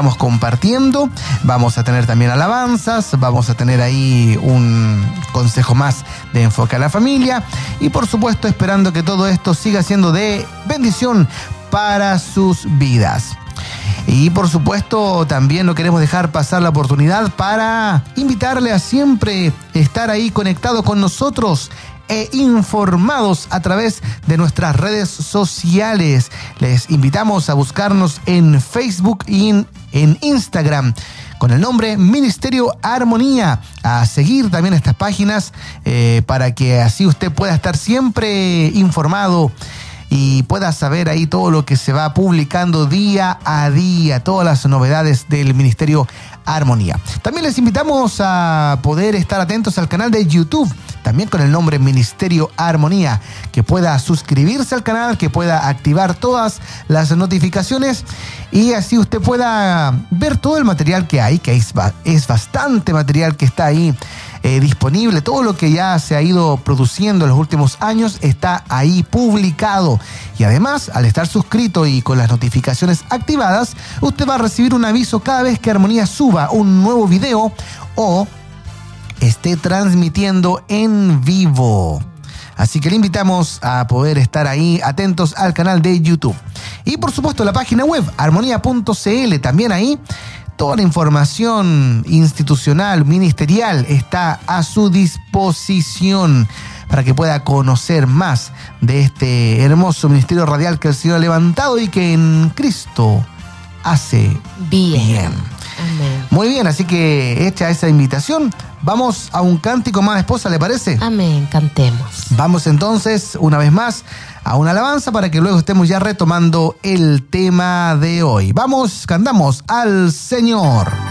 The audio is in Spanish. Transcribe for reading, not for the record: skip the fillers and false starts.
estamos compartiendo. Vamos a tener también alabanzas, vamos a tener ahí un consejo más de enfoque a la familia y por supuesto esperando que todo esto siga siendo de bendición para sus vidas. Y por supuesto también no queremos dejar pasar la oportunidad para invitarle a siempre estar ahí conectado con nosotros e informados a través de nuestras redes sociales. Les invitamos a buscarnos en Facebook y en Instagram con el nombre Ministerio Armonía, a seguir también estas páginas para que así usted pueda estar siempre informado y pueda saber ahí todo lo que se va publicando día a día, todas las novedades del Ministerio Armonía. También les invitamos a poder estar atentos al canal de YouTube, también con el nombre Ministerio Armonía, que pueda suscribirse al canal, que pueda activar todas las notificaciones y así usted pueda ver todo el material que hay, que es bastante material que está ahí disponible. Todo lo que ya se ha ido produciendo en los últimos años está ahí publicado. Y además, al estar suscrito y con las notificaciones activadas, usted va a recibir un aviso cada vez que Armonía suba un nuevo video o esté transmitiendo en vivo. Así que le invitamos a poder estar ahí atentos al canal de YouTube. Y por supuesto la página web, armonía.cl, también ahí toda la información institucional, ministerial está a su disposición para que pueda conocer más de este hermoso ministerio radial que el Señor ha levantado y que en Cristo hace bien. Amén. Muy bien, así que hecha esa invitación, vamos a un cántico más, esposa, ¿le parece? Amén, cantemos. Vamos entonces, una vez más, a una alabanza para que luego estemos ya retomando el tema de hoy. Vamos, cantamos al Señor.